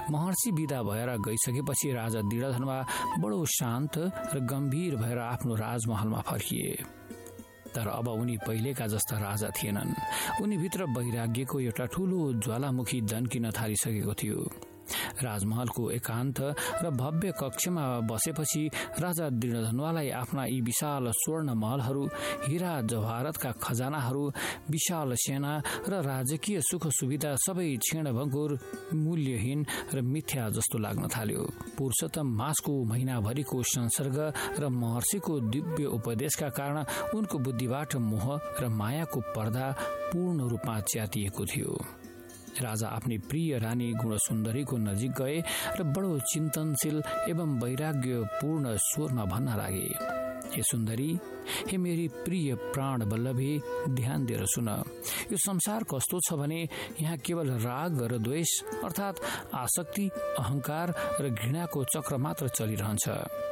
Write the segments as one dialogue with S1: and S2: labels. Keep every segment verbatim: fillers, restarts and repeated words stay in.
S1: महर्षि विदा भएर गइसकेपछि राजा दृढधनुवा बडो शान्त र गम्भीर भएर आफ्नो राजमहलमा फर्किए। तर अब उनी पहिलेका जस्ता राजा थिएनन्। उनी भित्र वैराग्यको एउटा ठूलो ज्वालामुखी दन्किन थालिसकेको थियो। राजमहलको एकान्त र भव्य कक्षमा बसेपछि राजा दृढधनुवालाई आफ्ना यी विशाल स्वर्ण महलहरू, हीरा जवाहरतका खजानाहरू, विशाल सेना र राजकीय सुख सुविधा सबै क्षीणभङ्गुर, मूल्यहीन र मिथ्या जस्तो लाग्न थाल्यो। पुरुषोत्तम मासको महिनाभरिको संसर्ग र महर्षिको दिव्य उपदेशका कारण उनको बुद्धिबाट मोह र मायाको पर्दा पूर्ण रूपमा च्यातिएको थियो। राजा आफ्नी प्रिय रानी गुणसुन्दरीको नजिक गए र बडो चिन्तनशील एवं वैराग्यपूर्ण स्वरमा भन्न लागे, हे सुन्दरी, हे मेरी प्रिय प्राण वल्लभी, ध्यान दिएर सुन। यो संसार कस्तो छ भने यहाँ केवल राग र द्वेष अर्थात् आसक्ति, अहंकार र घृणाको चक्र मात्र चलिरहन्छ।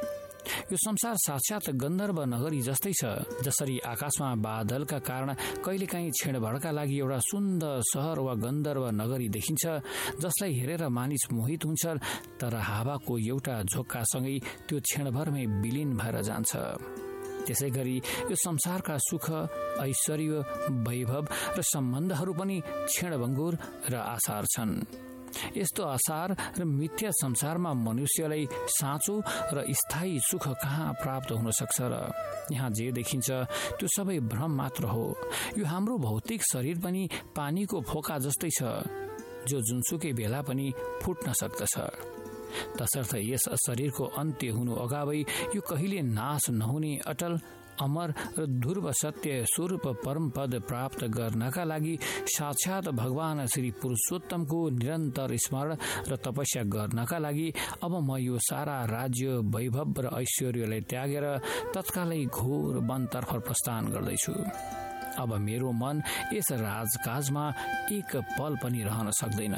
S1: यो संसार साक्षात गन्धर्व नगरी जस्तै छ। जसरी आकाशमा बादलका कारण कहिलेकाहीँ क्षणभरका लागि एउटा सुन्दर सहर वा गन्धर्व नगरी देखिन्छ, जसलाई हेरेर मानिस मोहित हुन्छ, तर हावाको एउटा झोक्कासँगै त्यो क्षणभरमै विलीन भएर जान्छ। त्यसै गरी यो संसारका सुख, ऐश्वर्य, वैभव र सम्बन्धहरू पनि क्षणभङ्गुर र आसार छन्। यस्तो आसार र मिथ्या संसारमा मनुष्यलाई साँचो र स्थायी सुख कहाँ प्राप्त हुन सक्छ र? यहाँ जे देखिन्छ त्यो सबै भ्रम मात्र हो। यो हाम्रो भौतिक शरीर पनि पानीको फोका जस्तै छ, जो जुनसुकै बेला पनि फुट्न सक्दछ। तसर्थ यस शरीरको अन्त्य हुनु अगावै यो कहिले नाश नहुने अटल, अमर र ध्रुव सत्य स्वरूप परम पद प्राप्त गर्नका लागि साक्षात भगवान श्री पुरुषोत्तमको निरन्तर स्मरण र तपस्या गर्नका लागि अब म यो सारा राज्य, वैभव र ऐश्वर्यलाई त्यागेर तत्कालै घोर वनतर्फ प्रस्थान गर्दैछु। अब मेरो मन यस राजकाजमा एक पल पनि रहन सक्दैन।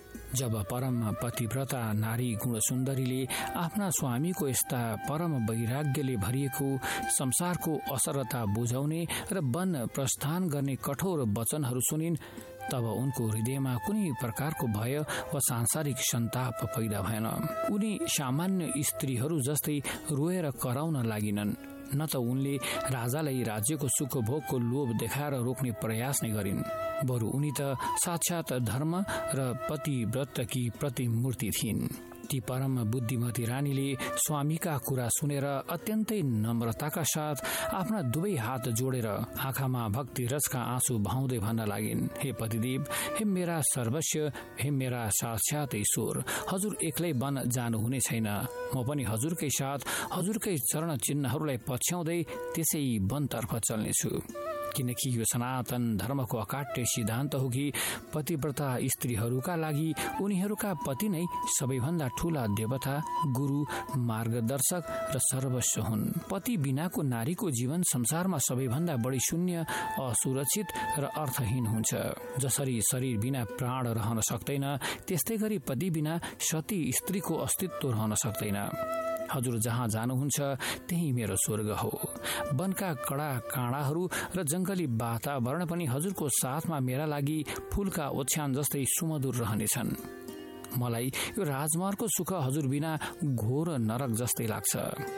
S1: जब परम पतिव्रता नारी गुणसुन्दरीले आफ्ना स्वामीको यस्ता परम वैराग्यले भरिएको संसारको असरता बुझाउने र वन प्रस्थान गर्ने कठोर वचनहरू सुनिन्, तब उनको हृदयमा कुनै प्रकारको भय वा सांसारिक सन्ताप पैदा भएन। उनी सामान्य स्त्रीहरू जस्तै रोएर कराउन लागिनन्, न त उनले राजालाई राज्यको सुख भोगको लोभ देखाएर रोक्ने प्रयास नै गरिन्। बरु उनी त साक्षात धर्म र पतिव्रतकी प्रतिमूर्ति थिइन्। ती परम बुद्धिमती रानीले स्वामीका कुरा सुनेर अत्यन्तै नम्रताका साथ आफ्ना दुवै हात जोडेर आँखामा भक्ति रसका आँसु बहाउँदै भन्न लागिन्, हे पतिदेव, हे मेरा सर्वस्व, हे मेरा साक्षात ईश्वर, हजुर एक्लै वन जानुहुने छैन। म पनि हजुरकै साथ हजुरकै चरण चिन्हहरूलाई पछ्याउँदै त्यसै वनतर्फ चल्नेछु। किनकि यो सनातन धर्मको अकाट्य सिद्धान्त हो कि पतिव्रता स्त्रीहरूका लागि उनीहरूका पति नै सबैभन्दा ठूला देवता, गुरु, मार्गदर्शक र सर्वस्व हुन्। पति बिनाको नारीको जीवन संसारमा सबैभन्दा बढी शून्य, असुरक्षित र अर्थहीन हुन्छ। जसरी शरीर बिना प्राण रहन सक्दैन, त्यस्तै गरी पति बिना सती स्त्रीको अस्तित्व रहन सक्दैन। हजुर जहाँ जानुहुन्छ त्यही मेरो स्वर्ग हो। वनका कडा काँडाहरू र जंगली वातावरण पनि हजुरको साथमा मेरा लागि फूलका ओछ्यान जस्तै सुमधुर रहनेछन्। मलाई यो राजमार्गको सुख हजुर बिना घोर नरक जस्तै लाग्छ।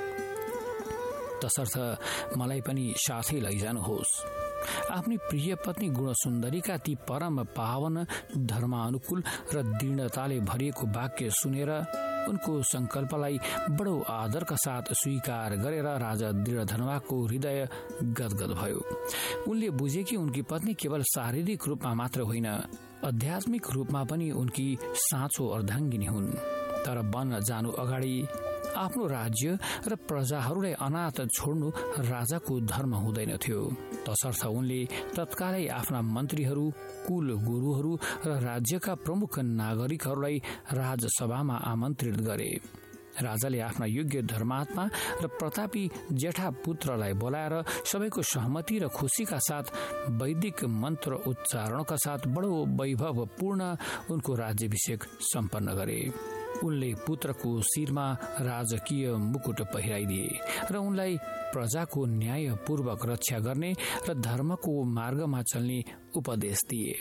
S1: तसर्थ मलाई पनि साथै लैजानुहोस्। आफ्नी प्रिय पत्नी गुणसुन्दरीका ती परम पावन, धर्मानुकूल र दृढताले भरिएको वाक्य सुनेर उनको संकल्पलाई बडो आदरका साथ स्वीकार गरेर राजा दृढधनुवाको हृदय गदगद भयो। उनले बुझे कि उनकी पत्नी केवल शारीरिक रूपमा मात्र होइन, आध्यात्मिक रूपमा पनि उनकी साँचो अर्धाङ्गिनी हुन्। तर वन जानु अगाडि आफ्नो राज्य र प्रजाहरूलाई अनाथ छोड्नु राजाको धर्म हुँदैन थियो। तसर्थ उनले तत्कालै आफ्ना मन्त्रीहरू, कुल गुरुहरू र राज्यका प्रमुख नागरिकहरूलाई राजसभामा आमन्त्रित गरे। राजाले आफ्ना योग्य धर्मात्मा र प्रतापी जेठा पुत्रलाई बोलाएर सबैको सहमति र खुशीका साथ वैदिक मन्त्र उच्चारणका साथ बडो वैभवपूर्ण उनको राज्याभिषेक सम्पन्न गरे। उनले पुत्रको शिरमा राजकीय मुकुट पहिराइदिए र उनलाई प्रजाको न्यायपूर्वक रक्षा गर्ने र धर्मको मार्गमा चल्ने उपदेश दिए।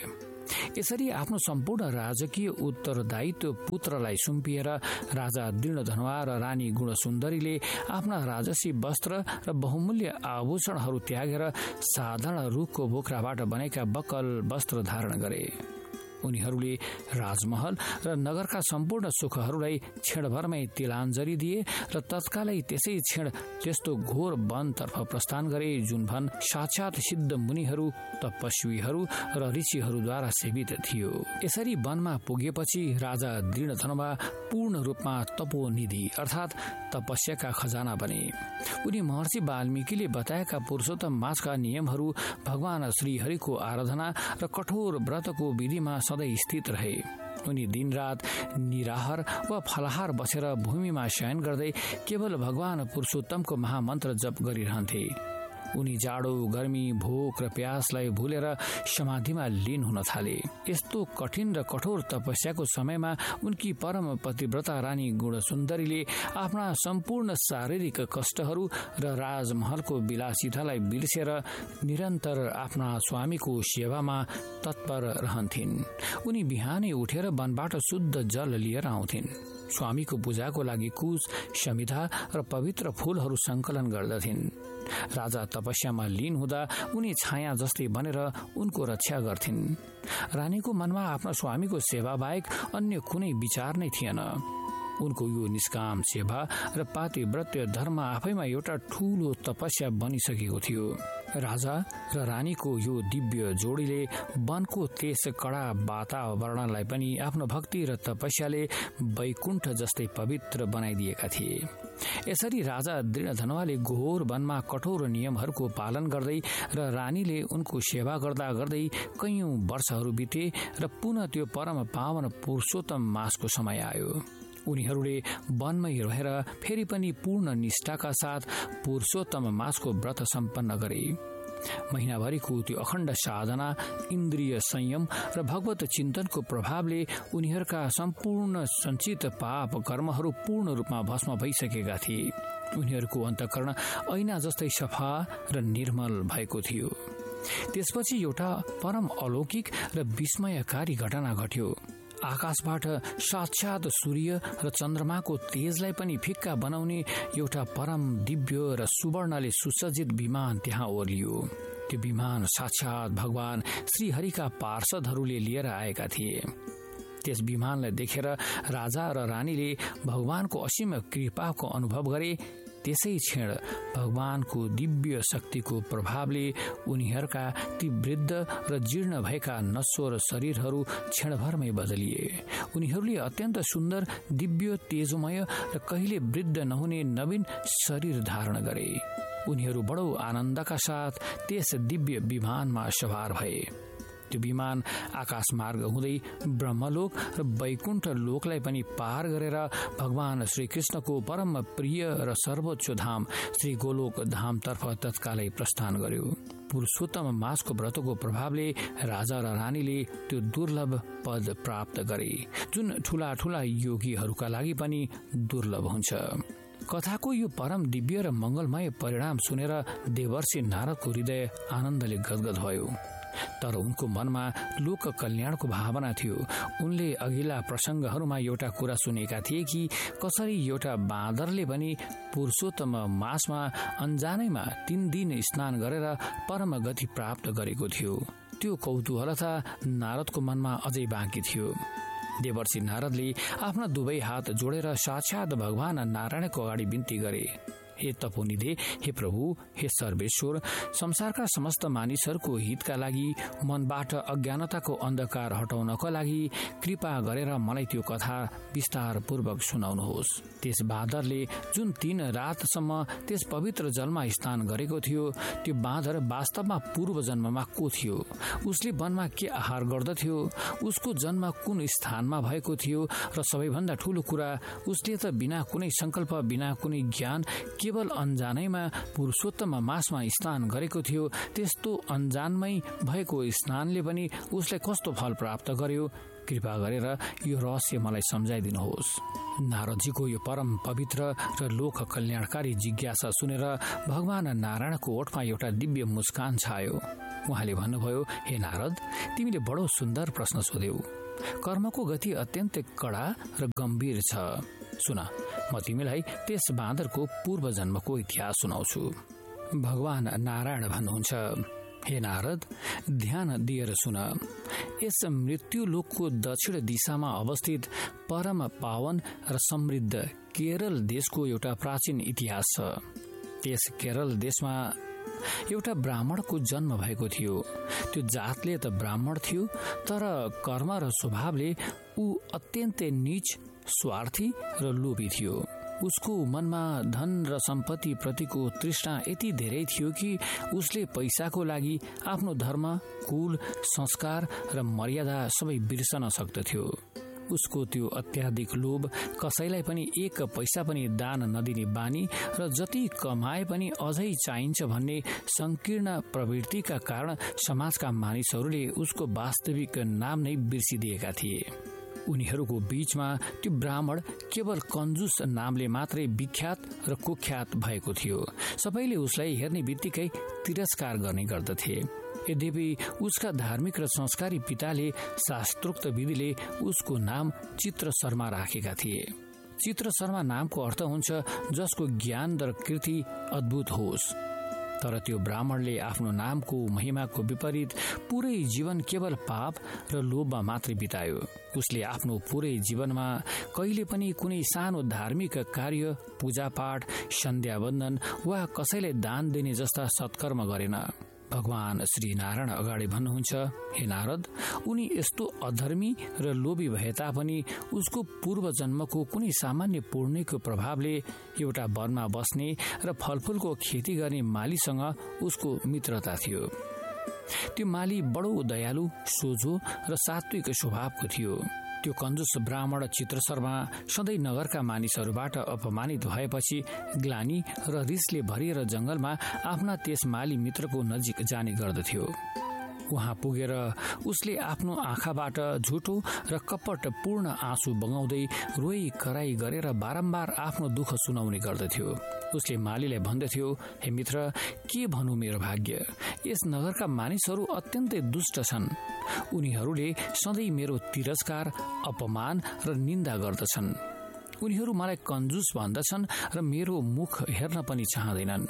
S1: यसरी आफ्नो सम्पूर्ण राजकीय उत्तरदायित्व पुत्रलाई सुम्पिएर राजा दृढधनुवा र रानी गुणसुन्दरीले आफ्ना राजसी वस्त्र र बहुमूल्य आभूषणहरू त्यागेर साधारण रुखको बोक्राबाट बनेका बक्कल वस्त्र धारण गरे। उनीहरूले राजमहल र नगरका सम्पूर्ण सुखहरूलाई क्षणभरमै तिलाञ्जली दिए र तत्कालै त्यसै क्षण त्यस्तो घोर वनतर्फ प्रस्थान गरे जुन वन साक्षात सिद्ध मुनिहरू, तपस्वीहरू र ऋषिहरूद्वारा सेवित थियो। यसरी वनमा पुगेपछि राजा दृढधनुवा पूर्ण रूपमा तपोनिधि अर्थात् तपस्याका खजाना बने। उनी महर्षि वाल्मीकिले बताएका पुरुषोत्तम मासका नियमहरू, भगवान श्रीहरिको आराधना र कठोर व्रतको विधिमा सधैँ स्थित रहे। उनी दिनरात निराहार वा फलाहार बसेर भूमिमा शयन गर्दै केवल भगवान पुरुषोत्तमको महामन्त्र जप गरिरहन्थे। उनी जाडो, गर्मी, भोक र प्यासलाई भुलेर समाधिमा लीन हुन थाले। यस्तो कठिन र कठोर तपस्याको समयमा उनकी परम पतिव्रता रानी गुणसुन्दरीले आफ्ना सम्पूर्ण शारीरिक कष्टहरू र राजमहलको विलासितालाई बिर्सेर निरन्तर आफ्ना स्वामीको सेवामा तत्पर रहन्थिन्। उनी बिहानै उठेर वनबाट शुद्ध जल लिएर आउँथिन्। स्वामीको पूजाको लागि कुश, समिधा र पवित्र फूलहरू संकलन गर्दथिन्। राजा तपस्यामा लीन हुँदा उनी छाया जस्तै बनेर उनको रक्षा गर्थिन्। रानीको मनमा आफ्ना स्वामीको सेवा बाहेक अन्य कुनै विचार नै थिएन। उनको यो निष्काम सेवा र पातिव्रत्य धर्म आफैमा एउटा ठूलो तपस्या बनिसकेको थियो। राजा र रानीको यो दिव्य जोडीले वनको त्यस कडा वातावरणलाई पनि आफ्नो भक्ति र तपस्याले वैकुण्ठ जस्तै पवित्र बनाइदिएका थिए। यसरी राजा दृढधनुवाले घोर वनमा कठोर नियमहरूको पालन गर्दै र रानीले उनको सेवा गर्दा गर्दै कैयौं वर्षहरू बिते र पुनः त्यो परम पावन पुरुषोत्तम मासको समय आयो। उनीहरूले वनमै रहेर फेरि पनि पूर्ण निष्ठाका साथ पुरुषोत्तम मासको व्रत सम्पन्न गरे। महिनाभरिको त्यो अखण्ड साधना, इन्द्रिय संयम र भगवत चिन्तनको प्रभावले उनीहरूका सम्पूर्ण सञ्चित पाप कर्महरू पूर्ण रूपमा भस्म भइसकेका थिए। उनीहरूको अन्तःकरण ऐना जस्तै सफा र निर्मल भएको थियो। त्यसपछि एउटा परम अलौकिक र विस्मयकारी घटना घट्यो। आकाशबाट साक्षात सूर्य र चन्द्रमाको तेजलाई पनि फिक्का बनाउने एउटा परम दिव्य र सुवर्णले सुसज्जित विमान त्यहाँ ओर्लियो। त्यो विमान साक्षात भगवान श्रीहरिका पार्षदहरूले लिएर आएका थिए। त्यस विमानलाई देखेर राजा र रानीले भगवानको असीम कृपाको अनुभव गरे। त्यसै क्षण भगवानको दिव्य शक्तिको प्रभावले उनीहरूका ती वृद्ध र जीर्ण भएका नश्वर शरीरहरू क्षणभरमै बदलिए। उनीहरूले अत्यन्त सुन्दर, दिव्य, तेजोमय र कहिले वृद्ध नहुने नवीन शरीर धारण गरे। उनीहरू बडो आनन्दका साथ त्यस दिव्य विमानमा सवार भए। त्यो विमान आकाश मार्ग हुँदै ब्रह्मलोक र वैकुण्ठ लोकलाई पनि पार गरेर भगवान श्रीकृष्णको परम प्रिय र सर्वोच्च धाम श्री गोलोक धामतर्फ तत्कालै प्रस्थान गर्यो। पुरुषोत्तम मासको व्रतको प्रभावले राजा र रानीले त्यो दुर्लभ पद प्राप्त गरे, जुन ठूला ठूला योगीहरूका लागि पनि दुर्लभ हुन्छ। कथाको यो परम दिव्य र मंगलमय परिणाम सुनेर देवर्षि नारदको हृदय आनन्दले गदगद भयो। तर उनको मनमा लोक कल्याणको भावना थियो। उनले अघिल्ला प्रसंगहरूमा एउटा कुरा सुनेका थिए कि कसरी एउटा बाँदरले पनि पुरुषोत्तम मासमा अन्जानैमा तीन दिन स्नान गरेर परम गति प्राप्त गरेको थियो। त्यो कौतूहलता नारदको मनमा अझै बाँकी थियो। देवर्षि नारदले आफ्ना दुवै हात जोडेर साक्षात भगवान नारायणको अगाडि बिन्ती गरे। हे तपोनिधे, हे प्रभु, हे सर्वेश्वर, संसारका समस्त मानिसहरूको हितका लागि मनबाट अज्ञानताको अन्धकार हटाउनको लागि कृपा गरेर मलाई त्यो कथा विस्तार पूर्वक सुनाउनुहोस्। त्यस बाँदरले जुन तीन रातसम्म त्यस पवित्र जलमा स्नान गरेको थियो, त्यो बाँदर वास्तवमा पूर्व जन्ममा को थियो? उसले वनमा के आहार गर्दथ्यो? उसको जन्म कुन स्थानमा भएको थियो? र सबैभन्दा ठूलो कुरा, उसले त बिना कुनै संकल्प, बिना कुनै ज्ञान, केवल अन्जानैमा पुरुषोत्तम मासमा स्नान गरेको थियो। त्यस्तो अन्जानमै भएको स्नानले पनि उसलाई कस्तो फल प्राप्त गर्यो? कृपा गरेर यो रहस्य मलाई सम्झाइदिनुहोस्। नारदजीको यो परम पवित्र र लोक कल्याणकारी जिज्ञासा सुनेर भगवान नारायणको ओठमा एउटा दिव्य मुस्कान छायो। उहाँले भन्नुभयो, हे नारद, तिमीले बडो सुन्दर प्रश्न सोध्यौ। कर्मको गति अत्यन्तै कडा र गम्भीर छ। सुन, म तिमीलाई त्यस बाँदरको पूर्व जन्मको इतिहास सुनाउँछु। भगवान नारायण भन्नुहुन्छ, हे नारद, ध्यान दिएर सुन। यस मृत्युलोकको दक्षिण दिशामा अवस्थित परम पावन र समृद्ध केरल देशको एउटा प्राचीन इतिहास छ। त्यस केरल देशमा एउटा ब्राह्मणको जन्म भएको थियो। त्यो जातले त ब्राह्मण थियो, तर कर्म र स्वभावले ऊ अत्यन्तै नीच, स्वार्थी र लोभी थियो। उसको मनमा धन र सम्पत्ति प्रतिको तृष्णा यति धेरै थियो कि उसले पैसाको लागि आफ्नो धर्म, कुल, संस्कार र मर्यादा सबै बिर्सन सक्दथ्यो। उसको त्यो अत्याधिक लोभ कसैलाई पनि एक पैसा पनि दान नदिने बानी र जति कमाए पनि अझै चाहिन्छ भन्ने संकीर्ण प्रवृत्तिका कारण समाजका मानिसहरूले उसको वास्तविक नाम नै बिर्सिदिएका थिए। उनीहरूको बीचमा त्यो ब्राह्मण केवल कन्जुस नामले मात्रै विख्यात र कुख्यात भएको थियो। सबैले उसलाई हेर्ने बित्तिकै तिरस्कार गर्ने गर्दथे। यद्यपि उसका धार्मिक र संस्कारी पिताले शास्त्रोक्त विधिले उसको नाम चित्र शर्मा राखेका थिए। चित्र शर्मा नामको अर्थ हुन्छ जसको ज्ञान र कीर्ति अद्भुत होस्। तर त्यो ब्राह्मणले आफ्नो नामको महिमाको विपरीत पुरै जीवन केवल पाप र लोभमा मात्रै बितायो। उसले आफ्नो पुरै जीवनमा कहिले पनि कुनै सानो धार्मिक कार्य, पूजापाठ, सन्ध्यावन्दन वा कसैलाई दान दिने जस्ता सत्कर्म गरेन। भगवान श्री नारायण अगाडि भन्नुहुन्छ, हे नारद, उनी यस्तो अधर्मी र लोभी भए तापनि उसको पूर्व जन्मको कुनै सामान्य पुण्यको प्रभावले एउटा वनमा बस्ने र फलफूलको खेती गर्ने मालीसँग उसको मित्रता थियो। त्यो माली बडो दयालु, सोझो र सात्विक स्वभावको थियो। त्यो कन्जुस ब्राह्मण चित्र शर्मा सधैँ नगरका मानिसहरूबाट अपमानित भएपछि ग्लानी र रिसले भरिएर जंगलमा आफ्ना त्यस माली मित्रको नजिक जाने गर्दथ्यो। वहाँ पुगेर उसले आफ्नो आँखाबाट झुटो र कपटपूर्ण आँसु बगाउँदै रोई कराई गरेर बारम्बार आफ्नो दुःख सुनाउने गर्दथ्यो। उसले मालीलाई भन्दथ्यो, हे मित्र, के भनौँ मेरो भाग्य, यस नगरका मानिसहरू अत्यन्तै दुष्ट छन्। उनीहरूले सधैँ मेरो तिरस्कार, अपमान र निन्दा गर्दछन्। उनीहरू मलाई कन्जुस भन्दछन् र मेरो मुख हेर्न पनि चाहँदैनन्।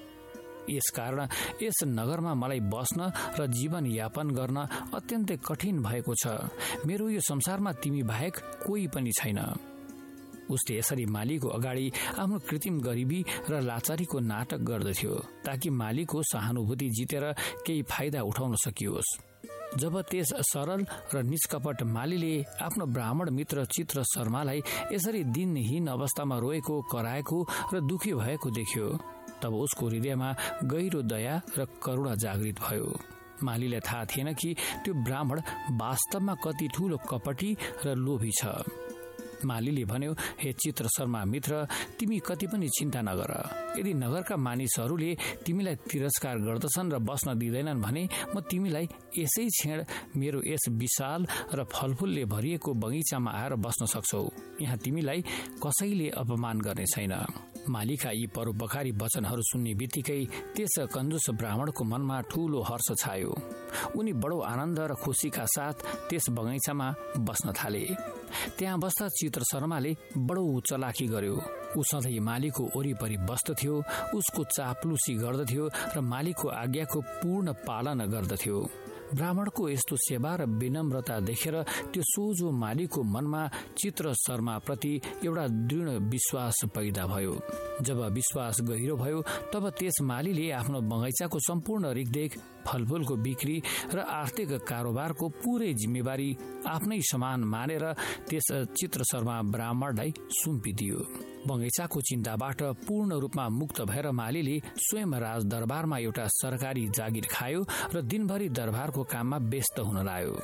S1: यसकारण यस नगरमा मलाई बस्न र जीवन यापन गर्न अत्यन्तै कठिन भएको छ। मेरो यो संसारमा तिमी बाहेक कोही पनि छैन। उसले यसरी मालीको अगाडि आफ्नो कृत्रिम गरिबी र लाचारीको नाटक गर्दथ्यो ताकि मालीको सहानुभूति जितेर केही फाइदा उठाउन सकियोस्। जब त्यस सरल र निष्कपट मालीले आफ्नो ब्राह्मण मित्र चित्र शर्मालाई यसरी दिनहीन अवस्थामा रोएको, कराएको र दुखी भएको देख्यो, तब उसको हृदयमा गहिरो दया र करुणा जागृत भयो। मालीलाई थाहा थिएन कि त्यो ब्राह्मण वास्तवमा कति ठूलो कपटी र लोभी छ। मालीले भन्यो, हे चित्र शर्मा मित्र, तिमी कति पनि चिन्ता नगर। यदि नगरका मानिसहरूले तिमीलाई तिरस्कार गर्दछन् र बस्न दिँदैनन् भने म तिमीलाई यसै क्षण मेरो यस विशाल र फलफूलले भरिएको बगैँचामा आएर बस्न सक्छौ। यहाँ तिमीलाई कसैले अपमान गर्ने छैन। मालीका यी परोपकारी वचनहरू सुन्ने बित्तिकै त्यस कन्जुस ब्राह्मणको मनमा ठूलो हर्ष छायो। उनी बडो आनन्द र खुसीका साथ त्यस बगैँचामा बस्न थाले। त्यहाँ बस्दा चित्र शर्माले बडो चलाकी गर्यो। ऊ सधैँ मालीको वरिपरि बस्दथ्यो, उसको चाप्लुसी गर्दथ्यो र मालीको आज्ञाको पूर्ण पालना गर्दथ्यो। ब्राह्मणको यस्तो सेवा र विनम्रता देखेर त्यो सोझो मालीको मनमा चित्र शर्मा प्रति एउटा दृढ विश्वास पैदा भयो। जब विश्वास गहिरो भयो तब त्यस मालीले आफ्नो बगैँचाको सम्पूर्ण रेखदेख, फलफूलको बिक्री र आर्थिक कारोबारको पुरै जिम्मेवारी आफ्नै समान मानेर त्यस चित्र शर्मा ब्राह्मणलाई सुम्पिदियो। बगैँचाको चिन्ताबाट पूर्ण रूपमा मुक्त भएर मालीले स्वयं राज दरबारमा एउटा सरकारी जागिर खायो र दिनभरि दरबारको काममा व्यस्त हुन लाग्यो।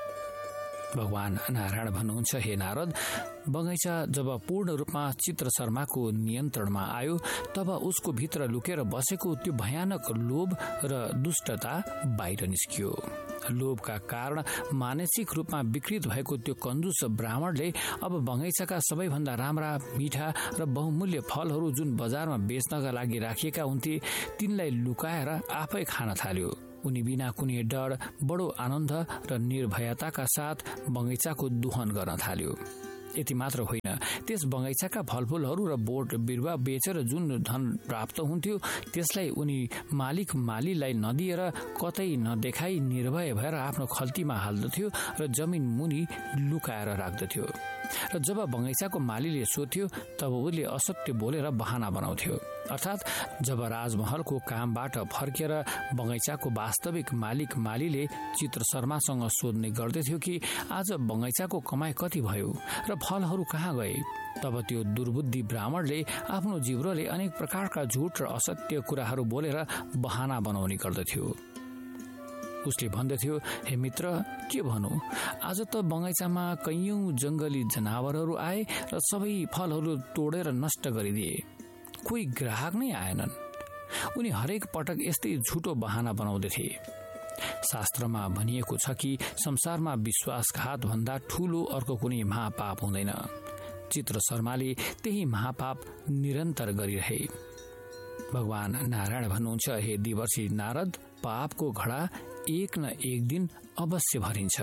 S1: भगवान नारायण भन्नुहुन्छ, हे नारद, बगैँचा जब पूर्ण रूपमा चित्र शर्माको नियन्त्रणमा आयो तब उसको भित्र लुकेर बसेको त्यो भयानक लोभ र दुष्टता बाहिर निस्कियो। लोभका कारण मानसिक रूपमा विकृत भएको त्यो कन्जुस ब्राह्मणले अब बगैँचाका सबैभन्दा राम्रा मिठा र बहुमूल्य फलहरू जुन बजारमा बेच्नका लागि राखिएका हुन्थे तिनलाई लुकाएर आफै खान थाल्यो। उनी बिना कुनै डर बडो आनन्द र निर्भयताका साथ बगैँचाको दुहन गर्न थाल्यो। यति मात्र होइन, त्यस बगैँचाका फलफूलहरू र बोट बिरुवा बेचेर जुन धन प्राप्त हुन्थ्यो त्यसलाई उनी मालिक मालीलाई नदिएर कतै नदेखाई निर्भय भएर आफ्नो खल्तीमा हाल्दथ्यो र जमिन मुनि लुकाएर राख्दथ्यो। र जब बगैँचाको मालीले सोध्थ्यो तब उसले असत्य बोलेर बहाना बनाउँथ्यो। अर्थात् जब राजमहलको कामबाट फर्केर बगैँचाको वास्तविक मालिक मालीले चित्र शर्मासँग सोध्ने गर्दथ्यो कि आज बगैँचाको कमाई कति भयो र फलहरू कहाँ गए, तब त्यो दुर्बुद्धि ब्राह्मणले आफ्नो जिब्रोले अनेक प्रकारका झुट र असत्य कुराहरू बोलेर बहाना बनाउने गर्दथ्यो। उसले भन्दथ्यो, हे मित्र, के भनौँ, आज त बगैँचामा कैयौं जंगली जनावरहरू आए र सबै फलहरू तोडेर नष्ट गरिदिए। कोही ग्राहक नै आएनन्। उनी हरेक पटक यस्तै झुटो बहाना बनाउँदथे। शास्त्रमा भनिएको छ कि संसारमा विश्वासघात भन्दा ठूलो अर्को कुनै महापाप हुँदैन। चित्र शर्माले त्यही महापाप निरन्तर गरिरहे। भगवान नारायण भन्नुहुन्छ, हे दिवर्षी नारद, पापको घडा एक न एक दिन अवश्य भरिन्छ।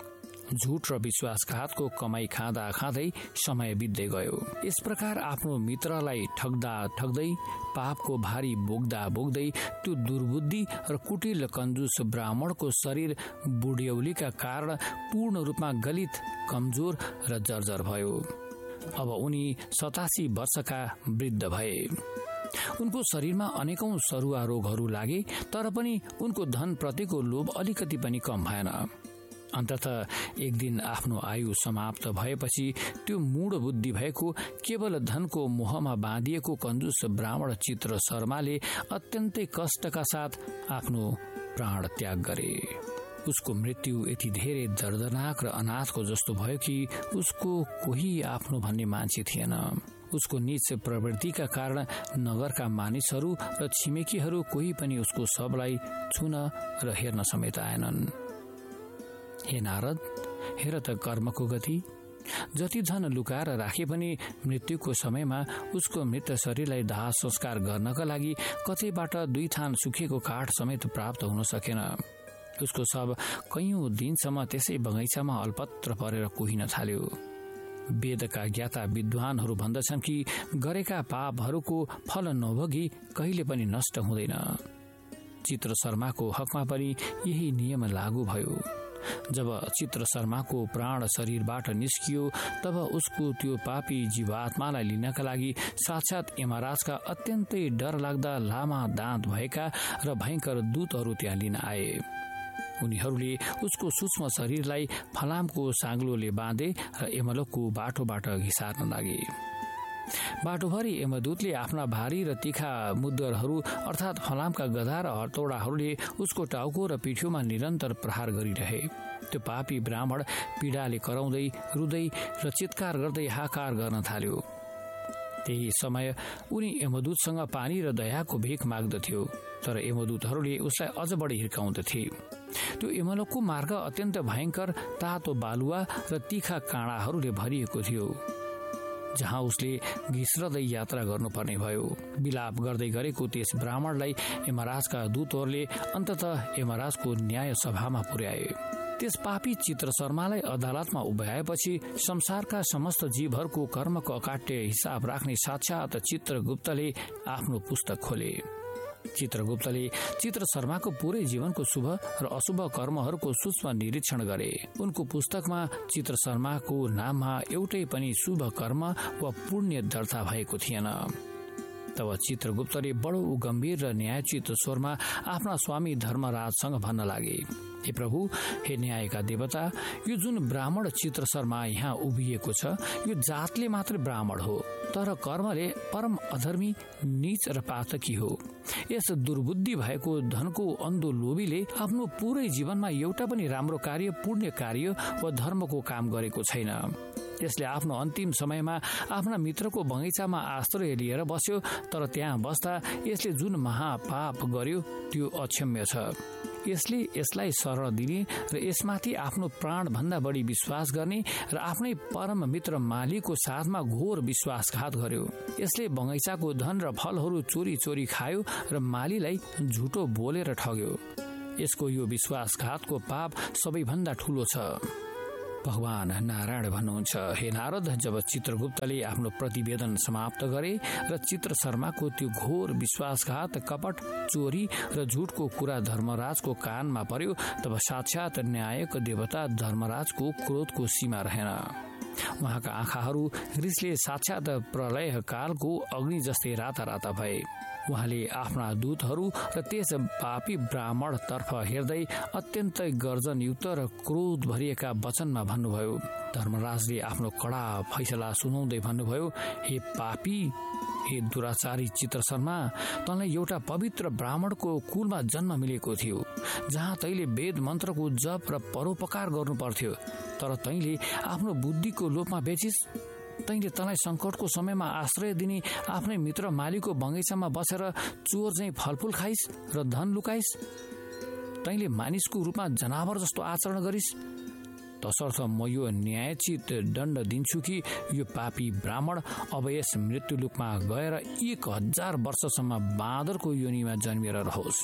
S1: झुट र विश्वासघातको कमाई खाँदा खाँदै समय बित्दै गयो। यस प्रकार आफ्नो मित्रलाई ठग्दा ठग्दै पापको भारी बोक्दा बोक्दै त्यो दुर्बुद्धि र कुटिल कन्जुस ब्राह्मणको शरीर बुढ्यौलीका कारण पूर्ण रूपमा गलित, कमजोर र जर्जर भयो। अब उनी सतासी वर्षका वृद्ध भए। उनको शरीरमा अनेकौं सरुवा रोगहरू लागे, तर पनि उनको धन प्रतिको लोभ अलिकति पनि कम भएन। अन्ततः एक दिन आफ्नो आयु समाप्त भएपछि त्यो मूढ बुद्धि भएको केवल धनको मोहमा बाँधिएको कन्जुस ब्राह्मण चित्र शर्माले अत्यन्तै कष्टका साथ आफ्नो प्राण त्याग गरे। उसको मृत्यु यति धेरै दर्दनाक र अनाथको जस्तो भयो कि उसको कोही आफ्नो भन्ने मान्छे थिएन। उसको नीच प्रवृत्तिका कारण नगरका मानिसहरू र छिमेकीहरू कोही पनि उसको शवलाई छुन र हेर्न समेत आएनन्। हे नारद, हेर त कर्मको गति। जति धन लुकाएर राखे पनि मृत्युको समयमा उसको मृत शरीरलाई दाह संस्कार गर्नका लागि कतैबाट दुई थान सुकेको काठ समेत प्राप्त हुन सकेन। उसको शव कैयौं दिनसम्म त्यसै बगैँचामा अल्पत्र परेर कुहिन थाल्यो। वेदका ज्ञाता विद्वानहरू भन्दछन् कि गरेका पापहरूको फल नभोगी कहिले पनि नष्ट हुँदैन। चित्र शर्माको हकमा पनि यही नियम लागू भयो। जब चित्र शर्माको प्राण शरीरबाट निस्कियो तब उसको त्यो पापी जीवात्मालाई लिनका लागि साक्षात यमराजका अत्यन्तै डर लाग्दा लामा दाँत भएका र भयंकर दूतहरू त्यहाँ लिन आए। उनीहरूले उसको सूक्ष्म शरीरलाई फलामको साङ्लोले बाँधे र यमलोकको बाटोबाट घिसार्न लागे। बाटोभरि यमदूतले आफ्ना भारी र तीखा मुद्दरहरू अर्थात् फलामका गधा र हतौडाहरूले उसको टाउको र पिठ्यौमा निरन्तर प्रहार गरिरहे। त्यो पापी ब्राह्मण पीडाले कराउँदै रुँदै र चित्कार गर्दै हाकार गर्न थाल्यो। त्यही समय उनी यमदूतसँग पानी र दयाको भिख माग्दथ्यो, तर यमदूतहरूले उसलाई अझ बढी हिर्काउँदथे। त्यो यमलोकको मार्ग अत्यन्त भयंकर तातो बालुवा र तीखा काँडाहरूले भरिएको थियो, जहाँ उसले घिस्रदै यात्रा गर्नुपर्ने भयो। विलाप गर्दै गरेको त्यस ब्राह्मणलाई यमराजका दूतहरूले अन्ततः यमराजको न्याय सभामा पुर्याए। त्यस पापी चित्र शर्मालाई अदालतमा उभ्याएपछि संसारका समस्त जीवहरूको कर्मको अकाट्य हिसाब राख्ने साक्षात चित्रगुप्तले आफ्नो पुस्तक खोले। चित्रगुप्तले चित्र शर्माको पूरै जीवनको शुभ र अशुभ कर्महरूको सूक्ष्म निरीक्षण गरे। उनको पुस्तकमा चित्र शर्माको नाममा एउटै पनि शुभ कर्म वा पुण्य दर्ता भएको थिएन। तब चित्रगुप्तले बडो गम्भीर र न्यायोचित स्वरमा आफ्ना स्वामी धर्मराजसँग भन्न लागे, हे प्रभु, हे न्यायका देवता, यो जुन ब्राह्मण चित्र शर्मा यहाँ उभिएको छ यो जातले मात्र ब्राह्मण हो, तर कर्मले परम अधर्मी, नीच र पातकी हो। यस दुर्बुद्धि भएको धनको अन्धो लोभीले आफ्नो पूरै जीवनमा एउटा पनि राम्रो कार्य, पुण्य कार्य वा धर्मको काम गरेको छैन। यसले आफ्नो अन्तिम समयमा आफ्ना मित्रको बगैँचामा आश्रय लिएर बस्यो, तर त्यहाँ बस्दा यसले जुन महापाप गर्यो त्यो अक्षम्य छ। यसले यसलाई शरण दिने र यसमाथि आफ्नो प्राण भन्दा बढी विश्वास गर्ने र आफ्नै परम मित्र मालिकको साथमा घोर विश्वासघात गर्यो। यसले बगैँचाको धन र फलहरू चोरी चोरी खायो र मालीलाई झुटो बोलेर ठग्यो। यसको यो विश्वासघातको पाप सबैभन्दा ठूलो छ। भगवान नारायण भन्नुहुन्छ, हे नारद, जब चित्रगुप्तले आफ्नो प्रतिवेदन समाप्त गरे र चित्र शर्माको त्यो घोर विश्वासघात, कपट, चोरी र झुटको कुरा धर्मराजको कानमा पर्यो, तब साक्षात न्यायक देवता धर्मराजको क्रोधको सीमा रहेन। उहाँका आँखाहरू रिसले साक्षात प्रलय कालको अग्नि जस्तै राता राता भए। उहाँले आफ्ना दूतहरू र त्यस पापी ब्राह्मण तर्फ हेर्दै अत्यन्तै गर्जनयुक्त र क्रोध भरिएका वचनमा भन्नुभयो। धर्मराजले आफ्नो कडा फैसला सुनाउँदै भन्नुभयो, हे पापी, हे दुराचारी चित्र शर्मा, तँलाई एउटा पवित्र ब्राह्मणको कुलमा जन्म मिलेको थियो, जहाँ तैले वेद मन्त्रको जप र परोपकार गर्नु पर्थ्यो, तर तैले आफ्नो बुद्धिको लोभमा बेचिस। तैले तँलाई संकटको समयमा आश्रय दिने आफ्नै मित्र मालीको बगैँचामा बसेर चोर चाहिँ फलफूल खाइस र धन लुकाइस। तैले मानिसको रूपमा जनावर जस्तो आचरण गरिस। तसर्थ म यो न्यायोचित दण्ड दिन्छु कि यो पापी ब्राह्मण अब यस मृत्युलोकमा गएर एक हजार वर्षसम्म बाँदरको योनिमा जन्मिएर रहोस्।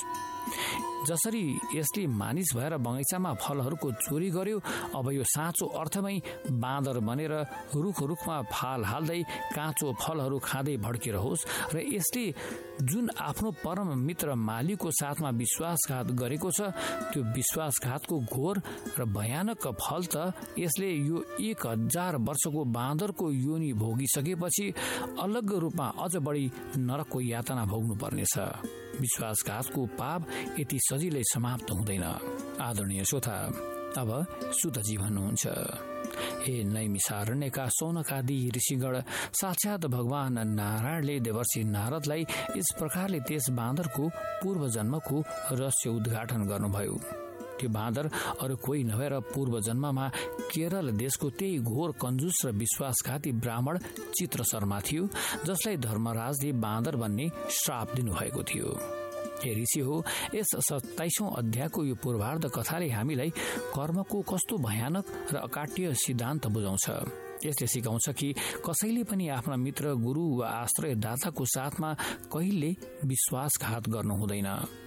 S1: जसरी यसले मानिस भएर बगैँचामा फलहरूको चोरी गर्यो, अब यो साँचो अर्थमै बाँदर बनेर रुख रुखमा फाल हाल्दै काँचो फलहरू खाँदै भड्किरहोस्। र यसले जुन आफ्नो परम मित्र मालीको साथमा विश्वासघात गरेको छ, त्यो विश्वासघातको घोर र भयानक फल त यसले यो एक हजार वर्षको बाँदरको योनि भोगिसकेपछि अलग रूपमा अझ बढी नरकको यातना भोग्नु पर्नेछ। विश्वासघातको पाप यति सजिलै समाप्त हुँदैन। आदरणीय श्रोता, अब सुतजी भन्नुहुन्छ, हे नैमिषारण्यका सौनकादि ऋषिगण, साक्षात भगवान नारायणले देवर्षि नारदलाई यस प्रकारले त्यस बाँदरको पूर्व जन्मको रहस्य उद्घाटन गर्नुभयो। त्यो बाँदर अरू कोही नभएर पूर्व जन्ममा केरल देशको त्यही घोर कन्जुस र विश्वासघाती ब्राह्मण चित्र शर्मा थियो, जसलाई धर्मराजले बाँदर बन्ने श्राप दिनुभएको थियो। हे ऋषि हो, यस सत्ताइसौं अध्यायको यो पूर्वार्ध कथाले हामीलाई कर्मको कस्तो भयानक र अकाट्य सिद्धान्त बुझाउँछ। यसले सिकाउँछ कि कसैले पनि आफ्ना मित्र, गुरु वा आश्रयदाताको साथमा कहिले विश्वासघात गर्नु हुँदैन।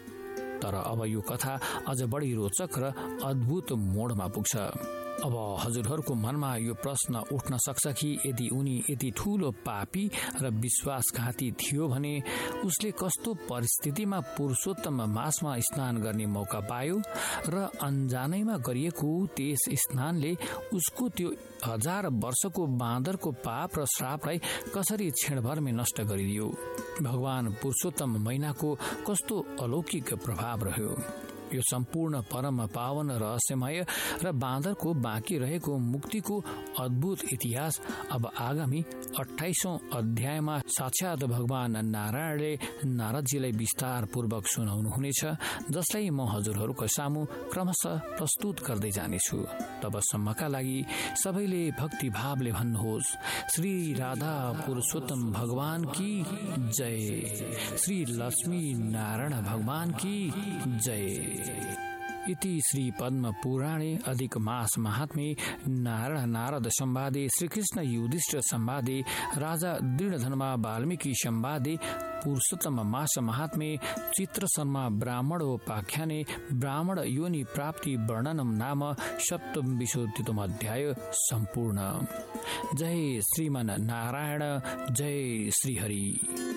S1: तर अब यो कथा अझ बढी रोचक र अद्भुत मोडमा पुग्छ। अब हजुरहरूको मनमा यो प्रश्न उठ्न सक्छ कि यदि उनी यति ठूलो पापी र विश्वासघाती थियो भने उसले कस्तो परिस्थितिमा पुरुषोत्तम मासमा स्नान गर्ने मौका पायो र अन्जानैमा गरिएको त्यस स्नानले उसको त्यो हजार वर्षको बाँदरको पाप र श्रापलाई कसरी क्षणभरमै नष्ट गरिदियो। भगवान पुरुषोत्तम महिनाको कस्तो अलौकिक प्रभाव रह्यो। यो सम्पूर्ण परम पावन रहस्यमय र बाँदरको बाँकी रहेको मुक्तिको अद्भुत इतिहास अब आगामी अठाइसौं अध्यायमा साक्षात भगवान नारायणले नारदजीलाई विस्तार पूर्वक सुनाउनुहुनेछ, जसलाई म हजुरहरूको सामु क्रमशः प्रस्तुत गर्दै जानेछु। तबसम्मका लागि सबैले भक्ति भावले भन्नुहोस्, श्री राधा पुरुषोत्तम भगवान की जय, श्री लक्ष्मी नारायण भगवान की जय। इति श्री पद्म पुराणे अधिक मास महात्म्ये नारायण नारद संवादे श्रीकृष्ण युधिष्ठिर संवादे राजा दृढधर्मा वाल्मीकि संवादे पुरुषोत्तम मास महात्म्ये चित्र शर्मा ब्राह्मणोपाख्याने ब्राह्मण योनि प्राप्ति वर्णनम नाम सप्तविंशतितम अध्याय सम्पूर्ण। जय श्रीमन नारायण, जय श्री हरि।